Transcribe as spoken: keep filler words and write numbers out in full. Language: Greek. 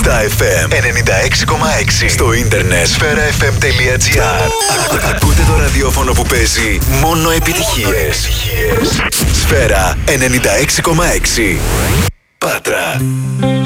στα εφ εμ ενενήντα έξι κόμμα έξι. Στο ίντερνετ σφαίρα εφ εμ τελεία τζι άρ. Ακούτε το ραδιόφωνο που παίζει μόνο επιτυχίες. Σφαίρα ενενήντα έξι κόμμα έξι. Πάτρα.